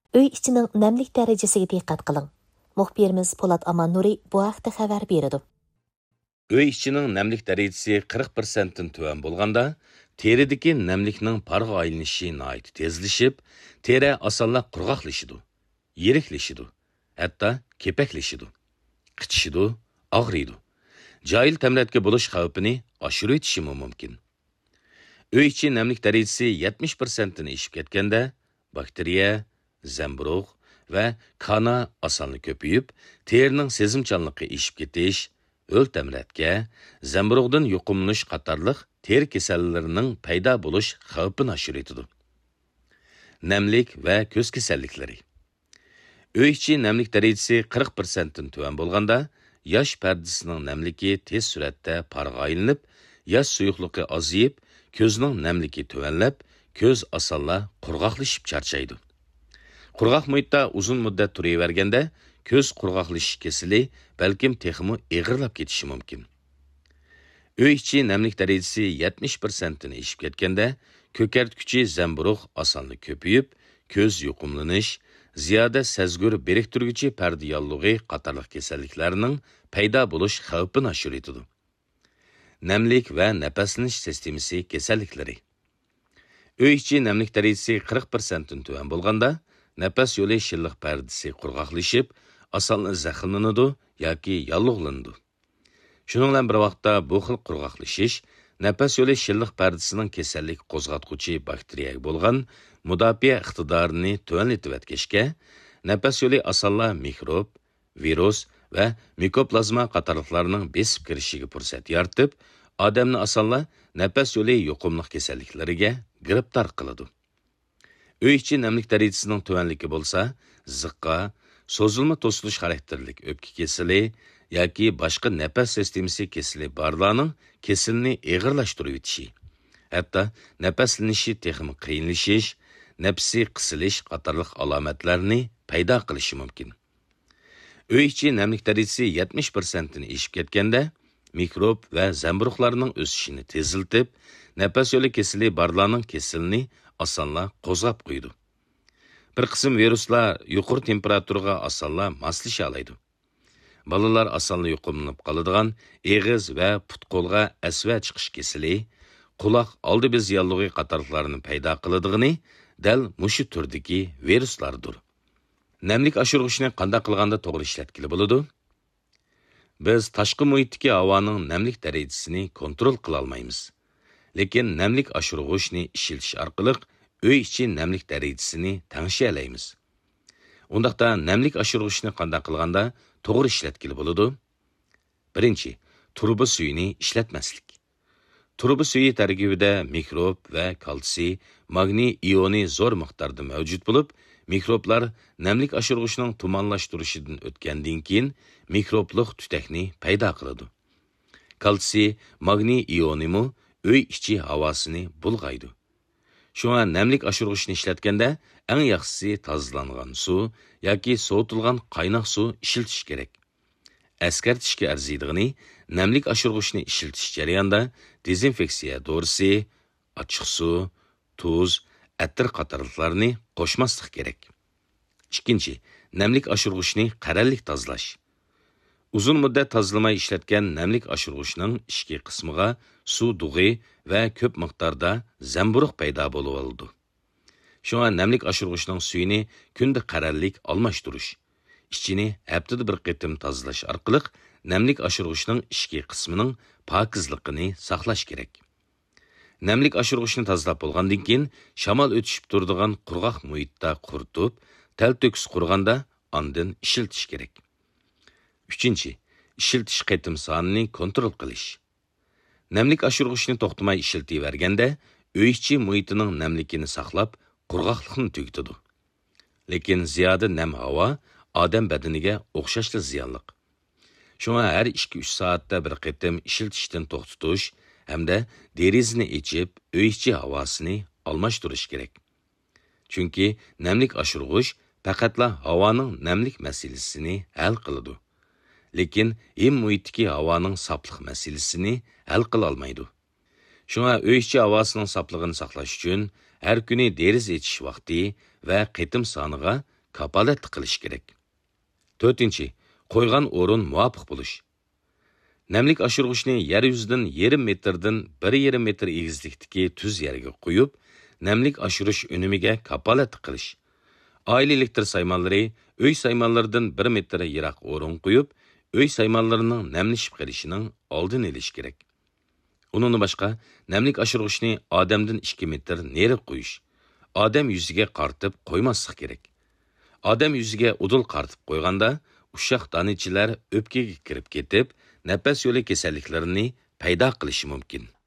Uy ichining namlik darajasiga diqqat qiling. Muxbirimiz Polat Amannuri bu haqda xabar beradi. Uy ichining namlik darajasi 40%dan tuvan bo'lganda, teridagi namlikning parga aylanishi nihoyat tezlashib, teri osonla qurg'oqlashidi, yiriklashidi, hatto kepaklashidi, qichishidi, og'riydi. Jahil tamratga bo'lish xavfini oshirib o'tishi mumkin. Uy ichi namlik darajasi 70% dan oshib ketganda, bakteriya, zamburug' va kana osonlik ko'payib, terining sezimchanligi oshib ketish, o'l tamratga, zamburug'dan yuqumlanish qatorliq teri kasallarining paydo bo'lish xavfini oshiradi. Namlik va ko'z kasalliklari. Uy ichi namlik darajasi 40% dan tuvan bo'lganda, yosh pardasining namligi tez suratda parga aylanib, yosh suyuqligi ozayib, ko'zning namligi tuvanlab, ko'z osonla qurg'oqlashib charchaydi. Qurg'oq muhitda uzun muddat turaverganda, ko'z qurg'oqlashish kasali balkim texmi eg'irlab ketishi mumkin. Uy ichi namlik darajasi 70% dan oshib ketganda, ko'kartguchi zamburug' osonlik ko'payib, ko'z yuqumlanish, ziyoda sezgur biriktirguchi parda yollig'i qatorliq kasalliklarning paydo bo'lish xavfini oshiradi. Namlik va nafaslanish sistemasi kasalliklari. Uy ichi namlik darajasi 40% dan tuvan bo'lganda, nafas yo'li shilliq pardasi qurg'oqlashib, osonla zaxmlanadi yoki yollig'lanadi. Shuning bilan bir vaqtda bu xil qurg'oqlashish nafas yo'li shilliq pardasining kasallik qo'zg'atuvchi bakteriyaga bo'lgan mudofaa iqtidorini tuvanlatib o'tkazishga, nafas yo'li osonla mikrob, virus va mikoplazma qatorliqlarning besib kirishiga fursat yaratib, odamni osonla nafas yo'li yuqumli kasalliklariga giribtor qiladi. Uy ichi namlik darajasining tuvanligi bo'lsa, ziqqa, so'zilma to'silish xarakterlik o'pka kasali yoki boshqa nafas sistemasi kasali borlarning kasalni eg'irlashtirib o'tishi, hatto nafaslanishi texmi qiyinlashish, nafsi qisilish qatorliq alomatlarni paydo qilishi mumkin. Uy ichi namlik darajasi 70% dan oshib ketganda, mikrob va zamburug'larning o'sishini teziltib, nafas yo'li kasali borlarning kasalni osonla qo'zg'ab qo'ydi. Bir qism viruslar yuqori temperaturaga osonla moslasha oladi. Balalar osonla yuqumlanib qoladigan eg'iz va put-qo'lga asva chiqish kasali, quloq oldi bez yollig'i qatorliqlarni paydo qiladigani dal mushu turdagi viruslardir. Namlik oshirg'ichni qanday qilganda to'g'ri ishlatgili bo'ladi? Biz tashqi muhitdagi havoning namlik darajasini kontrol qila olmaymiz. Lekin namlik oshirg'ichni ishlatish orqali uy ichi namlik darajasini tangshiyalaymiz. Undaqda namlik oshirg'ichni qanday qilganda to'g'ri ishlatgili bo'ladi? Birinchi, turba suyini ishlatmaslik. Turba suyi tarkibida mikrob va kalsiy, magniy ioni zo'r miqdorda mavjud bo'lib, mikroblar namlik oshirg'ichning tumanlashtirishidan o'tgandan keyin mikroblik tutakni paydo qiladi. Kalsiy, magniy ionimi uy ichi havosini bulg'aydi. Shunga namlik oshirg'ichni ishlatganda eng yaxshisi tozalangan suv yoki sovutilgan qaynoq suv ishiltish kerak. Eskartishga arziydigini namlik oshirg'ichni ishiltish jarayonida dezinfeksiya dorisi, ochiq suv, tuz, atir qatorliqlarni qo'shmaslik kerak. Ikkinchi, namlik oshirg'ichni qarallik tozalash. Uzun muddat tozalamay ishlatgan namlik oshirg'ichning ichki qismiga suv dug'i va ko'p miqdorda zamburug' paydo bo'lib oldi. Shunga namlik oshirg'ichning suyini kunda qarallik almashtirish, ichini haftada bir qitim tozalash orqali namlik oshirg'ichning ichki qismining pokizligini saqlash kerak. Namlik oshirg'ichni tozalab bo'lgandan keyin shamol o'tishib turadigan qurg'oq muhitda quritib, tal-to'kis qurganda ondan ishiltish kerak. Uchinchi, ishiltish qitim sonini kontrol qilish. Namlik oshirg'ichni to'xtamay ishiltiverganda, uy ichi muhitining namligini saqlab, qurg'oqlikni tugitadi. Lekin ziyoda nam havo odam badaniga o'xshashli ziyonliq. Shunga har 2-3 soatda bir qitim ishiltishdan to'xtatish hamda derizini ichib, uy ichi havosini almashtirish kerak. Chunki namlik oshirg'ich faqatla havoning namlik masalasini hal qiladi. Lekin im muhitdagi havoning soplik masalasini hal qila olmaydi. Shunga uy ichi havosining soplig'ini saqlash uchun har kuni deriz ichish vaqti va qitim soniga kapolat qilish kerak. 4. Qo'ygan o'rin muvofiq bo'lish. Namlik oshirg'ichni yer yuzidan 1,5 metrdan 1,5 metr egizlikdagi tuz yerga qo'yib, namlik oshirish unimiga kapolat qilish. Oila elektr saymonlari uy saymonlaridan 1 metr yiroq o'rin qo'yib, uy saymonlarining namlashib qolishining oldini olish kerak. Undan boshqa, namlik oshirg'ichni odamdan 2 metr nari qo'yish. Odam yuziga qartib qo'ymaslik kerak. Odam yuziga udul qartib qo'yganda, uşaq danichilar o'pkaga kirib ketib, nafas yo'li kasalliklarini paydo qilishi mumkin.